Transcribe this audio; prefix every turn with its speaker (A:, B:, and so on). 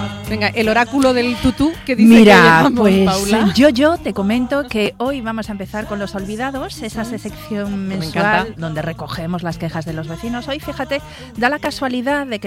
A: Venga, el oráculo del tutú que dice
B: Mira,
A: que llamamos,
B: pues
A: Paula.
B: yo te comento que hoy vamos a empezar con Los Olvidados, esa sección mensual donde recogemos las quejas de los vecinos. Hoy, fíjate, da la casualidad de que